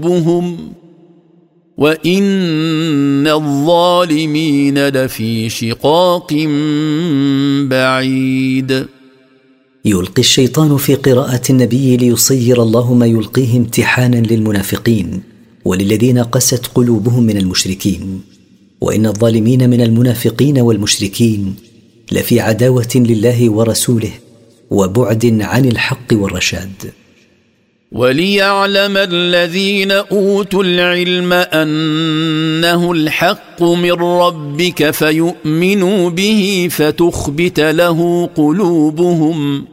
قلوبهم وإن الظالمين لفي شقاق بعيد. يلقي الشيطان في قراءة النبي ليصير الله ما يلقيه امتحانا للمنافقين وللذين قست قلوبهم من المشركين، وإن الظالمين من المنافقين والمشركين لفي عداوة لله ورسوله وبعد عن الحق والرشاد. وليعلم الذين أوتوا العلم أنه الحق من ربك فيؤمنوا به فتخبت له قلوبهم